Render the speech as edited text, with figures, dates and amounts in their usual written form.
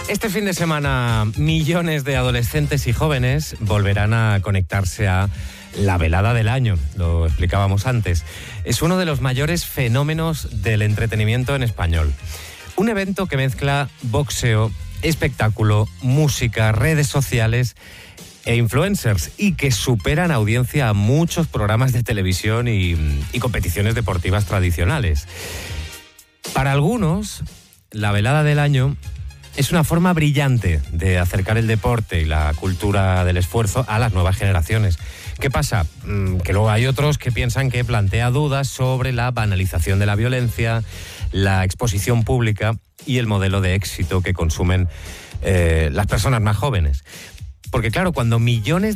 Este fin de semana, millones de adolescentes y jóvenes volverán a conectarse a la velada del año, lo explicábamos antes. Es uno de los mayores fenómenos del entretenimiento en español. Un evento que mezcla boxeo, espectáculo, música, redes sociales e influencers y que supera en audiencia a muchos programas de televisión y competiciones deportivas tradicionales. Para algunos, la velada del año es una forma brillante de acercar el deporte y la cultura del esfuerzo a las nuevas generaciones. ¿Qué pasa? Que luego hay otros que piensan que plantea dudas sobre la banalización de la violencia, la exposición pública y el modelo de éxito que consumen las personas más jóvenes. Porque claro, cuando millones